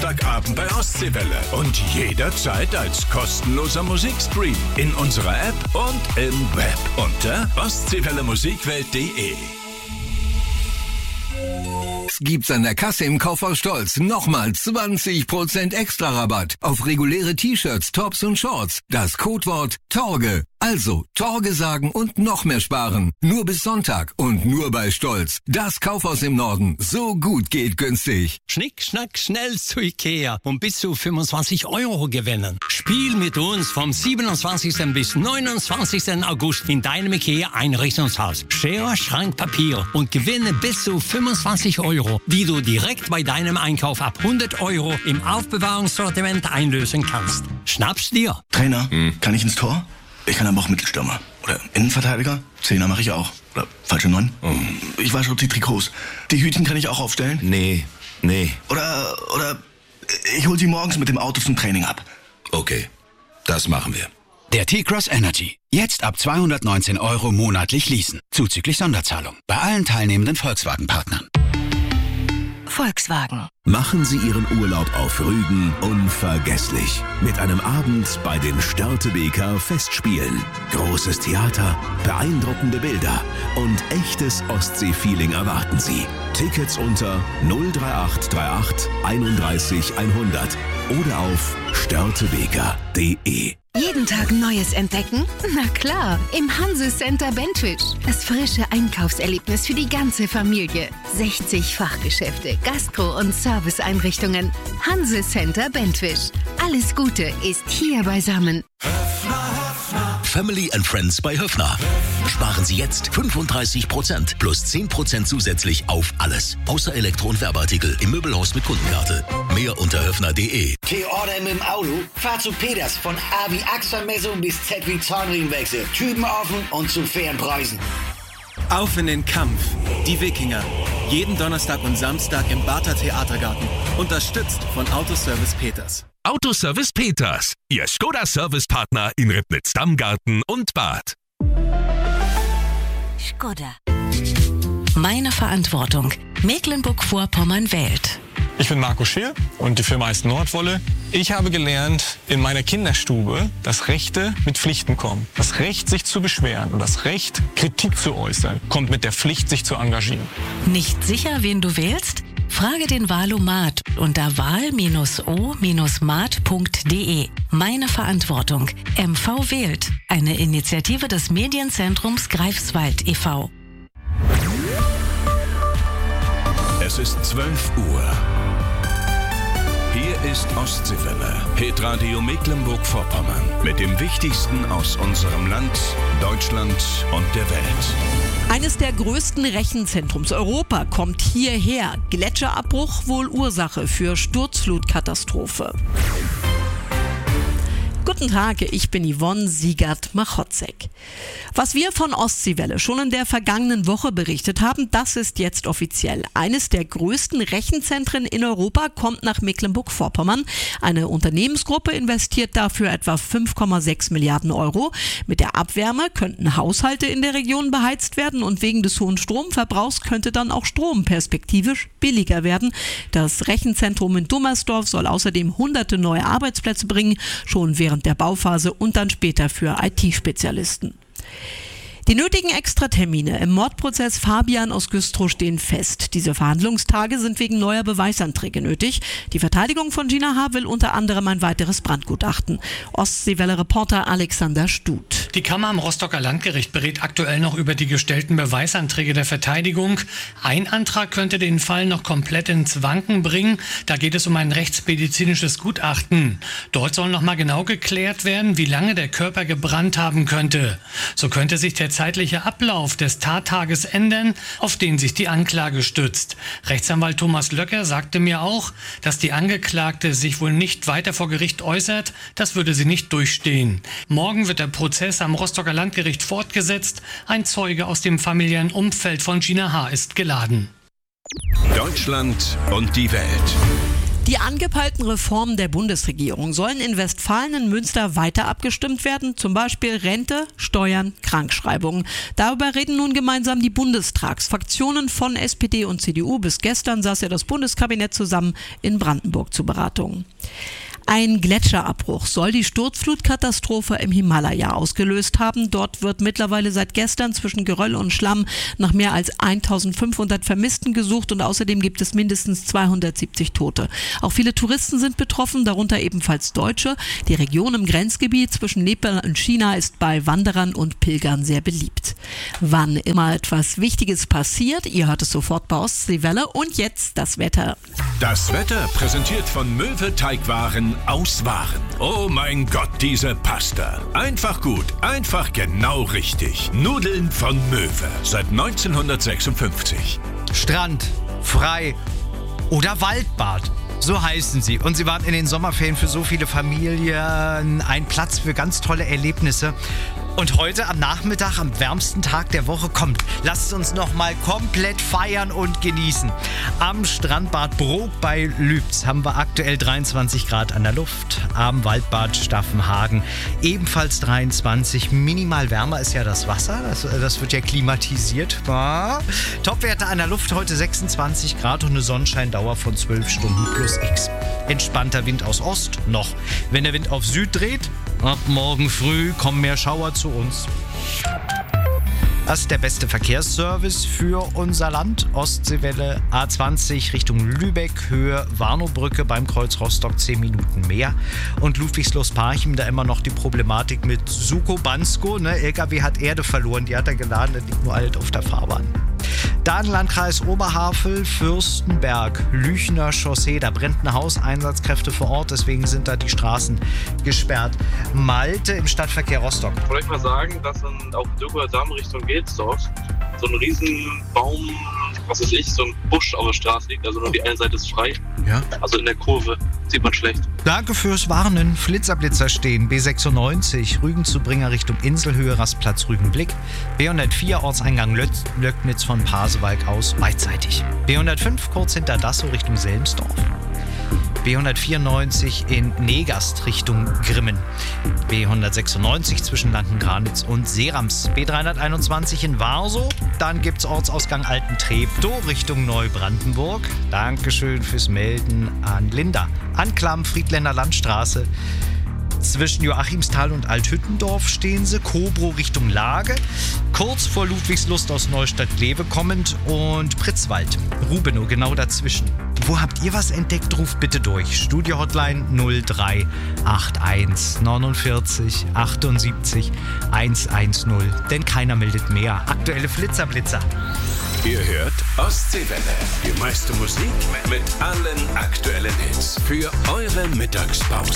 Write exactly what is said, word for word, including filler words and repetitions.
Samstagabend bei Ostseewelle. Und jederzeit als kostenloser Musikstream. In unserer App und im Web. Unter ostseewelle musikwelt punkt de. Gibt's an der Kasse im Kaufhaus Stolz nochmal zwanzig Prozent extra Rabatt auf reguläre T-Shirts, Tops und Shorts. Das Codewort Torge. Also Torge sagen und noch mehr sparen. Nur bis Sonntag und nur bei Stolz. Das Kaufhaus im Norden. So gut geht günstig. Schnick, schnack, schnell zu Ikea und bis zu fünfundzwanzig Euro gewinnen. Spiel mit uns vom siebenundzwanzigsten bis neunundzwanzigsten August in deinem Ikea Einrichtungshaus. Schere, Schrank, Papier und gewinne bis zu fünfundzwanzig Euro, die du direkt bei deinem Einkauf ab hundert Euro im Aufbewahrungssortiment einlösen kannst. Schnapp's dir. Trainer, hm. kann ich ins Tor? Ich kann aber auch Mittelstürmer. Oder Innenverteidiger. Zehner mache ich auch. Oder falsche Neun. Oh. Ich wasche auch die Trikots. Die Hütchen kann ich auch aufstellen. Nee, nee. Oder, oder ich hol sie morgens mit dem Auto zum Training ab. Okay, das machen wir. Der T-Cross Energy. Jetzt ab zweihundertneunzehn Euro monatlich leasen. Zuzüglich Sonderzahlung. Bei allen teilnehmenden Volkswagen-Partnern. Volkswagen. Machen Sie Ihren Urlaub auf Rügen unvergesslich. Mit einem Abend bei den Störtebeker Festspielen. Großes Theater, beeindruckende Bilder und echtes Ostsee-Feeling erwarten Sie. Tickets unter null drei acht drei acht einunddreißig hundert oder auf störtebeker punkt de. Jeden Tag Neues entdecken? Na klar, im Hanse Center Bentwisch. Das frische Einkaufserlebnis für die ganze Familie. sechzig Fachgeschäfte, Gastro- und Serviceeinrichtungen. Hanse Center Bentwisch. Alles Gute ist hier beisammen. Family and Friends bei Höffner. Sparen Sie jetzt fünfunddreißig Prozent plus zehn Prozent zusätzlich auf alles. Außer Elektro- und Werbeartikel im Möbelhaus mit Kundenkarte. Mehr unter höffner punkt de. T-Order mit dem Auto? Fahr zu Peters. Von A wie Achsermessung bis Z wie Zahnriemenwechsel. Typen offen und zu fairen Preisen. Auf in den Kampf. Die Wikinger. Jeden Donnerstag und Samstag im Barther Theatergarten. Unterstützt von Autoservice Peters. Autoservice Peters. Ihr Skoda-Service-Partner in Ribnitz-Dammgarten und Bad. Skoda. Meine Verantwortung. Mecklenburg-Vorpommern wählt. Ich bin Marco Schier und die Firma heißt Nordwolle. Ich habe gelernt in meiner Kinderstube, dass Rechte mit Pflichten kommen. Das Recht, sich zu beschweren und das Recht, Kritik zu äußern, kommt mit der Pflicht, sich zu engagieren. Nicht sicher, wen du wählst? Frage den Wahlomat unter wahl o mat punkt de. Meine Verantwortung. M V wählt. Eine Initiative des Medienzentrums Greifswald e V Es ist zwölf Uhr. Hier ist Ostseewelle, Hitradio Mecklenburg-Vorpommern. Mit dem Wichtigsten aus unserem Land, Deutschland und der Welt. Eines der größten Rechenzentrums Europa kommt hierher. Gletscherabbruch wohl Ursache für Sturzflutkatastrophe. Guten Tag, ich bin Yvonne Siegert-Machotzek. Was wir von Ostseewelle schon in der vergangenen Woche berichtet haben, das ist jetzt offiziell. Eines der größten Rechenzentren in Europa kommt nach Mecklenburg-Vorpommern. Eine Unternehmensgruppe investiert dafür etwa fünf Komma sechs Milliarden Euro. Mit der Abwärme könnten Haushalte in der Region beheizt werden und wegen des hohen Stromverbrauchs könnte dann auch Strom perspektivisch billiger werden. Das Rechenzentrum in Dummersdorf soll außerdem hunderte neue Arbeitsplätze bringen, schon während der Bauphase und dann später für I T-Spezialisten. Die nötigen Extratermine im Mordprozess Fabian aus Güstrow stehen fest. Diese Verhandlungstage sind wegen neuer Beweisanträge nötig. Die Verteidigung von Gina H. will unter anderem ein weiteres Brandgutachten. Ostseewelle-Reporter Alexander Stut. Die Kammer am Rostocker Landgericht berät aktuell noch über die gestellten Beweisanträge der Verteidigung. Ein Antrag könnte den Fall noch komplett ins Wanken bringen. Da geht es um ein rechtsmedizinisches Gutachten. Dort soll noch mal genau geklärt werden, wie lange der Körper gebrannt haben könnte. So könnte sich der zeitliche Ablauf des Tattages ändern, auf den sich die Anklage stützt. Rechtsanwalt Thomas Löcker sagte mir auch, dass die Angeklagte sich wohl nicht weiter vor Gericht äußert. Das würde sie nicht durchstehen. Morgen wird der Prozess am Rostocker Landgericht fortgesetzt. Ein Zeuge aus dem familiären Umfeld von Gina H. ist geladen. Deutschland und die Welt. Die angepeilten Reformen der Bundesregierung sollen in Westfalen und Münster weiter abgestimmt werden, zum Beispiel Rente, Steuern, Krankschreibungen. Darüber reden nun gemeinsam die Bundestagsfraktionen von S P D und C D U. Bis gestern saß ja das Bundeskabinett zusammen in Brandenburg zu Beratungen. Ein Gletscherabbruch soll die Sturzflutkatastrophe im Himalaya ausgelöst haben. Dort wird mittlerweile seit gestern zwischen Geröll und Schlamm nach mehr als eintausendfünfhundert Vermissten gesucht und außerdem gibt es mindestens zweihundertsiebzig Tote. Auch viele Touristen sind betroffen, darunter ebenfalls Deutsche. Die Region im Grenzgebiet zwischen Nepal und China ist bei Wanderern und Pilgern sehr beliebt. Wann immer etwas Wichtiges passiert, ihr hört es sofort bei Ostseewelle und jetzt das Wetter. Das Wetter präsentiert von Möwe Teigwaren aus Waren. Oh mein Gott, diese Pasta. Einfach gut, einfach genau richtig. Nudeln von Möwe seit neunzehnhundertsechsundfünfzig. Strand, frei oder Waldbad. So heißen sie. Und sie waren in den Sommerferien für so viele Familien ein Platz für ganz tolle Erlebnisse. Und heute am Nachmittag, am wärmsten Tag der Woche, kommt, lasst uns noch mal komplett feiern und genießen. Am Strandbad Brok bei Lübz haben wir aktuell dreiundzwanzig Grad an der Luft. Am Waldbad Staffenhagen ebenfalls dreiundzwanzig. Minimal wärmer ist ja das Wasser, das, das wird ja klimatisiert. Ja. Topwerte an der Luft heute sechsundzwanzig Grad und eine Sonnenscheindauer von zwölf Stunden plus X. Entspannter Wind aus Ost noch. Wenn der Wind auf Süd dreht, ab morgen früh kommen mehr Schauer zu uns. Das ist der beste Verkehrsservice für unser Land. Ostseewelle A zwanzig Richtung Lübeck, Höhe Warnowbrücke beim Kreuz Rostock zehn Minuten mehr. Und Ludwigslust-Parchim, da immer noch die Problematik mit Suko Bansko. Ne? L K W hat Erde verloren, die hat er geladen, das liegt nur alt auf der Fahrbahn. Dann Landkreis Oberhavel, Fürstenberg, Lüchner Chaussee. Da brennt ein Haus, Einsatzkräfte vor Ort, deswegen sind da die Straßen gesperrt. Malte im Stadtverkehr Rostock. Ich wollte mal sagen, dass in, auf Dürber Damm Richtung Gelsdorf so ein Riesenbaum, was weiß ich, so ein Busch auf der Straße liegt. Also nur die eine Seite ist frei. Ja. Also in der Kurve sieht man schlecht. Danke fürs Warnen. Flitzerblitzer stehen. B sechsundneunzig, Rügen zu Bringer Richtung Inselhöhe, Rastplatz Rügenblick. B hundertvier, Ortseingang Lötz, Löcknitz von Pasewalk aus beidseitig. B hundertfünf, kurz hinter Dassow Richtung Selmsdorf. B hundertvierundneunzig in Negast Richtung Grimmen. B hundertsechsundneunzig zwischen Lanken-Granitz und Serams. B dreihunderteinundzwanzig in Warsow. Dann gibt's Ortsausgang Alten-Treptow Richtung Neubrandenburg. Dankeschön fürs Melden an Linda. Anklam Friedländer Landstraße. Zwischen Joachimsthal und Althüttendorf stehen sie. Kobro Richtung Lage. Kurz vor Ludwigslust aus Neustadt-Glewe kommend und Pritzwald. Rubenow genau dazwischen. Wo habt ihr was entdeckt? Ruft bitte durch. Studio-Hotline null drei acht eins neunundvierzig achtundsiebzig hundertzehn. Denn keiner meldet mehr. Aktuelle Flitzerblitzer. Ihr hört Ostseewelle. Die meiste Musik mit allen aktuellen Hits. Für eure Mittagspause.